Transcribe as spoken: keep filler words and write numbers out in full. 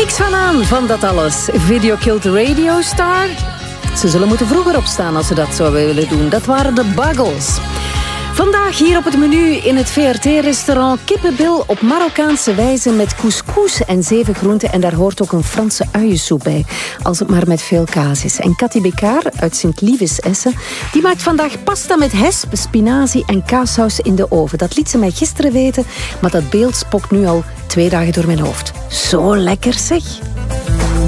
niks van aan van dat alles. Video killed the radio star. Ze zullen moeten vroeger opstaan als ze dat zouden willen doen. Dat waren de Buggles. Vandaag hier op het menu in het V R T-restaurant kippenbil op Marokkaanse wijze met couscous en zeven groenten. En daar hoort ook een Franse uiensoep bij, als het maar met veel kaas is. En Cathy Bekaar uit Sint-Livis Essen, die maakt vandaag pasta met hesp, spinazie en kaassaus in de oven. Dat liet ze mij gisteren weten, maar dat beeld spokt nu al twee dagen door mijn hoofd. Zo lekker zeg!